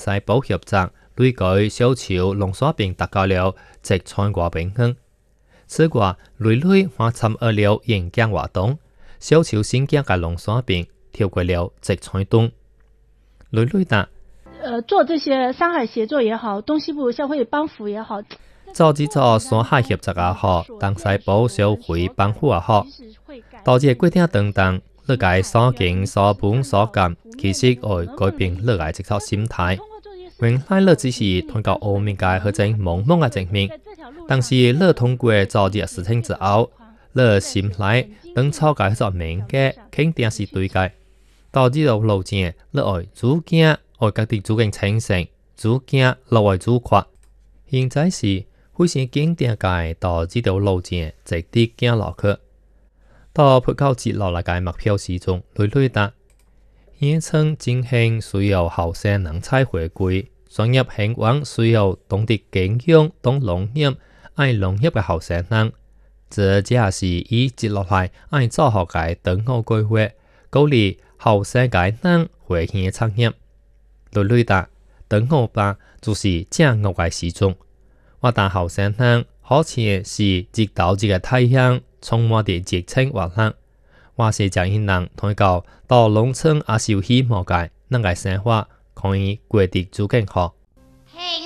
西部合作，累改小潮农耍病达到了即参加平衡。此外，累还参与了演讲活动，小潮新疆嘅农耍病跳过了即参动。累答。 做这些山海协作也好，东西部社会帮扶也好， 做这座山海合作也好，东西部社会帮扶也好，到这规定等等，你嘅所见所本所感，其实会改变你嘅这套心态。原来你只是通过后面嘅嗰種懵懵嘅證明，但是你通過做這事情之後，你心內當初嘅嗰明嘅肯定是對嘅。到這條路線，你愛主見，愛家己主見清醒，主見落愛主決。現在是非常經典嘅到這條路線直接行落去。到不夠接落嚟嘅目標時中，累答。現稱進行需要後生人才回歸，商業興旺需要懂得經營、懂農業、愛農業嘅後生人。這也是以接落嚟愛做好嘅等候規劃，鼓勵後生嘅人回去產業。累答，等候吧，就是正惡嘅時鐘。我但後生人好似是直到這個太陽充滿啲熱情活力。我是將因人同到農村也是有希望嘅，能夠生活可以過得足更好。